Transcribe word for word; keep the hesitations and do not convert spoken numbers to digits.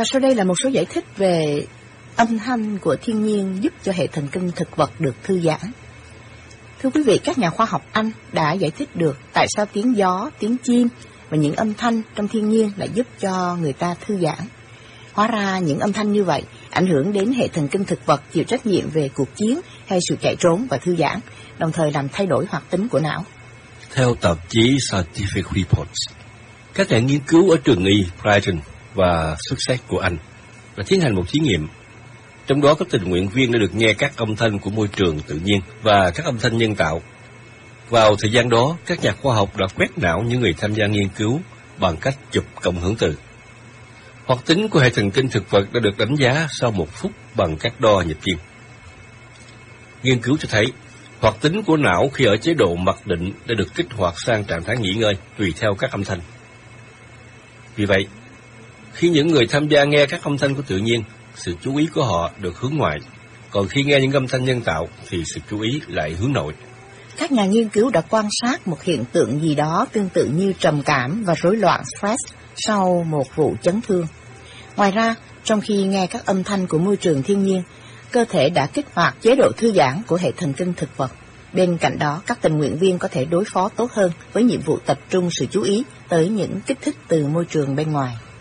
Và sau đây là một số giải thích về âm thanh của thiên nhiên giúp cho hệ thần kinh thực vật được thư giãn. Thưa quý vị, các nhà khoa học Anh đã giải thích được tại sao tiếng gió, tiếng chim và những âm thanh trong thiên nhiên lại giúp cho người ta thư giãn. Hóa ra những âm thanh như vậy ảnh hưởng đến hệ thần kinh thực vật chịu trách nhiệm về cuộc chiến hay sự chạy trốn và thư giãn, đồng thời làm thay đổi hoạt tính của não. Theo tạp chí Scientific Reports, các nhà nghiên cứu ở trường y Brighton và Sussex của Anh đã tiến hành một thí nghiệm. Trong đó các tình nguyện viên đã được nghe các âm thanh của môi trường tự nhiên và các âm thanh nhân tạo. Vào thời gian đó, các nhà khoa học đã quét não những người tham gia nghiên cứu bằng cách chụp cộng hưởng từ. Hoạt tính của hệ thần kinh thực vật đã được đánh giá sau một phút bằng cách đo nhịp tim. Nghiên cứu cho thấy, hoạt tính của não khi ở chế độ mặc định đã được kích hoạt sang trạng thái nghỉ ngơi tùy theo các âm thanh. Vì vậy, khi những người tham gia nghe các âm thanh của tự nhiên, sự chú ý của họ được hướng ngoại, còn khi nghe những âm thanh nhân tạo thì sự chú ý lại hướng nội. Các nhà nghiên cứu đã quan sát một hiện tượng gì đó tương tự như trầm cảm và rối loạn stress sau một vụ chấn thương. Ngoài ra, trong khi nghe các âm thanh của môi trường thiên nhiên, cơ thể đã kích hoạt chế độ thư giãn của hệ thần kinh thực vật. Bên cạnh đó, các tình nguyện viên có thể đối phó tốt hơn với nhiệm vụ tập trung sự chú ý tới những kích thích từ môi trường bên ngoài.